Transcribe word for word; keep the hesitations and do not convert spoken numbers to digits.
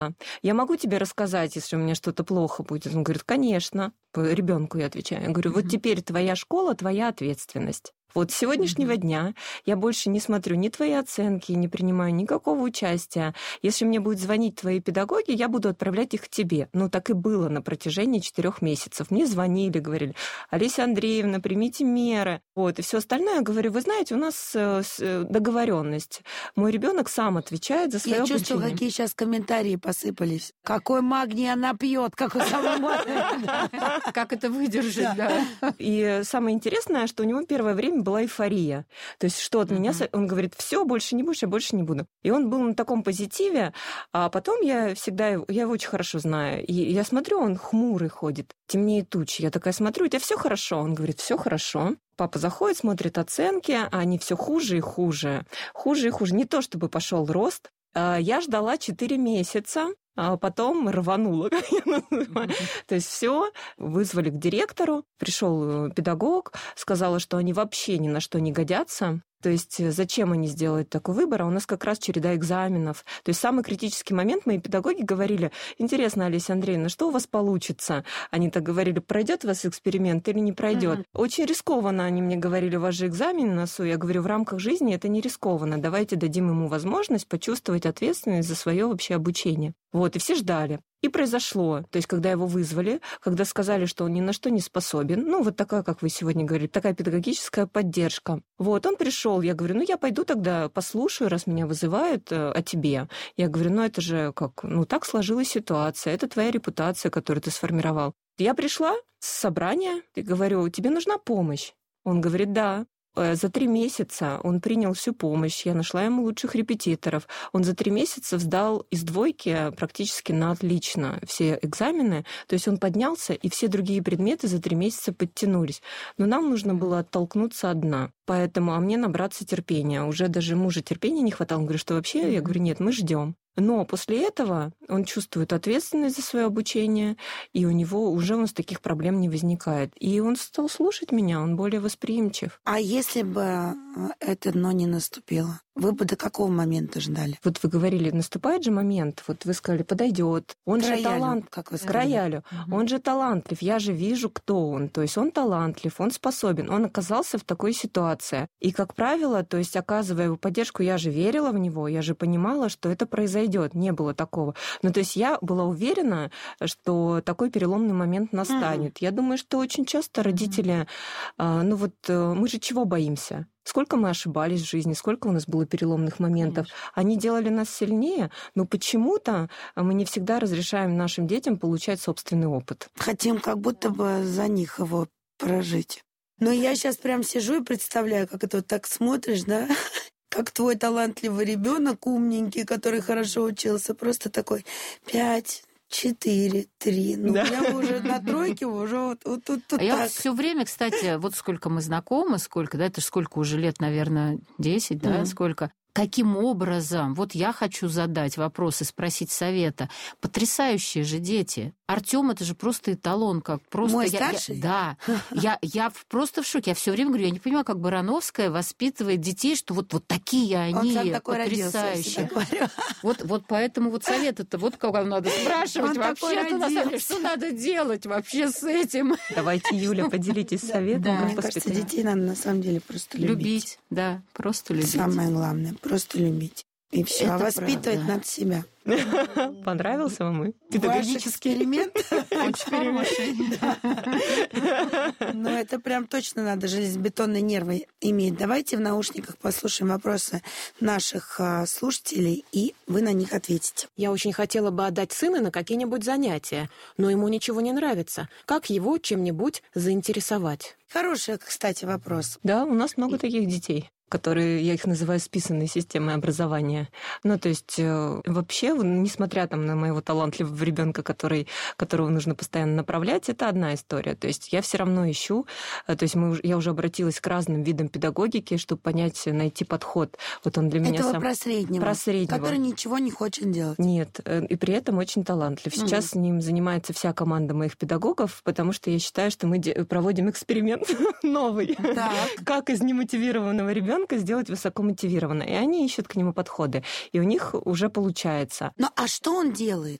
Я могу тебе рассказать, если у меня что-то плохо будет? Он говорит, конечно. По ребенку я отвечаю. Я говорю, вот теперь твоя школа, твоя ответственность. Вот с сегодняшнего mm-hmm. дня я больше не смотрю ни твои оценки, не принимаю никакого участия. Если мне будут звонить твои педагоги, я буду отправлять их к тебе. Ну, так и было на протяжении четырех месяцев. Мне звонили, говорили, Олеся Андреевна, примите меры. Вот, и все остальное. Я говорю, вы знаете, у нас договоренность. Мой ребенок сам отвечает за свое я обучение. Я чувствую, какие сейчас комментарии посыпались. Какой магний она пьет, как у самого. Как это выдержать, да. И самое интересное, что у него первое время была эйфория. То есть что от uh-huh. меня... Он говорит, все, больше не будешь, я больше не буду. И он был на таком позитиве, а потом я всегда... Я его очень хорошо знаю. И я смотрю, он хмурый ходит, темнее тучи. Я такая смотрю, у тебя все хорошо? Он говорит, все хорошо. Папа заходит, смотрит оценки, а они все хуже и хуже. Хуже и хуже. Не то, чтобы пошел рост. Я ждала четыре месяца, а потом рванула, как я называю. Mm-hmm. То есть все, вызвали к директору, пришел педагог, сказала, что они вообще ни на что не годятся. То есть зачем они сделают такой выбор? А у нас как раз череда экзаменов. То есть самый критический момент мои педагоги говорили, интересно, Олеся Андреевна, что у вас получится? Они так говорили, пройдет у вас эксперимент или не пройдет? Uh-huh. Очень рискованно, они мне говорили, у вас же экзамен на носу. Я говорю, в рамках жизни это не рискованно. Давайте дадим ему возможность почувствовать ответственность за свое вообще обучение. Вот, и все ждали. И произошло. То есть, когда его вызвали, когда сказали, что он ни на что не способен, ну, вот такая, как вы сегодня говорили, такая педагогическая поддержка. Вот, он пришел, я говорю, ну, я пойду тогда послушаю, раз меня вызывают, о тебе. Я говорю, ну, это же как, ну, так сложилась ситуация, это твоя репутация, которую ты сформировал. Я пришла с собрания и говорю, тебе нужна помощь? Он говорит, да. За три месяца он принял всю помощь, я нашла ему лучших репетиторов. Он за три месяца сдал из двойки практически на отлично все экзамены. То есть он поднялся, и все другие предметы за три месяца подтянулись. Но нам нужно было оттолкнуться одна. Поэтому, а мне набраться терпения. Уже даже мужа терпения не хватало. Он говорит, что вообще? Mm-hmm. Я говорю, нет, мы ждем. Но после этого он чувствует ответственность за свое обучение, и у него уже у нас таких проблем не возникает. И он стал слушать меня, он более восприимчив. А если бы это «но» не наступило? Вы бы до какого момента ждали? Вот вы говорили, наступает же момент, вот вы сказали, подойдет. Он к же роялю, талант, как вы сказали. К роялю. Угу. Он же талантлив, я же вижу, кто он. То есть он талантлив, он способен. Он оказался в такой ситуации. И, как правило, то есть, оказывая его поддержку, я же верила в него, я же понимала, что это произойдет. Не было такого. Ну, то есть я была уверена, что такой переломный момент настанет. Угу. Я думаю, что очень часто родители, угу. ну вот мы же чего боимся? Сколько мы ошибались в жизни, сколько у нас было переломных моментов. Конечно. Они делали нас сильнее, но почему-то мы не всегда разрешаем нашим детям получать собственный опыт. Хотим как будто бы за них его прожить. Но я сейчас прям сижу и представляю, как это вот так смотришь, да? Как твой талантливый ребенок, умненький, который хорошо учился, просто такой пять... Четыре, три. Ну, да. Я уже на тройке, уже вот, вот тут вот, вот а так. Я все время, кстати, вот сколько мы знакомы, сколько, да, это сколько уже лет, наверное, десять, да, mm. сколько. Каким образом, вот я хочу задать вопрос и спросить совета. Потрясающие же дети. Артём это же просто эталон, как просто... Мой я, старший? Я, да. Я, я просто в шоке. Я все время говорю, я не понимаю, как Барановская воспитывает детей, что вот, вот такие они Он сам такой потрясающие. Родился, вот, вот поэтому вот совета-то вот кого надо спрашивать вообще-то, на самом деле, что надо делать вообще с этим. Давайте, Юля, поделитесь советом. Да, мне кажется, детей надо на самом деле просто любить. Любить, да, просто любить. Самое главное. Просто любить. И все. А воспитывать правда. Надо себя. Понравился вам мой педагогический эксперимент? Очень хороший. Но это прям точно надо железобетонные нервы иметь. Давайте в наушниках послушаем вопросы наших слушателей, и вы на них ответите. Я очень хотела бы отдать сына на какие-нибудь занятия, но ему ничего не нравится. Как его чем-нибудь заинтересовать? Хороший, кстати, вопрос. Да, у нас много таких детей, которые, я их называю списанной системой образования. Ну, то есть вообще, несмотря там, на моего талантливого ребенка, который, которого нужно постоянно направлять, это одна история. То есть я все равно ищу, то есть мы, я уже обратилась к разным видам педагогики, чтобы понять, найти подход. Вот он для меня Этого сам... про среднего, про среднего, который ничего не хочет делать. Нет, и при этом очень талантлив. Сейчас mm. с ним занимается вся команда моих педагогов, потому что я считаю, что мы проводим эксперимент новый. Как из немотивированного ребенка ребенка сделать высокомотивированно. И они ищут к нему подходы. И у них уже получается. Ну, а что он делает?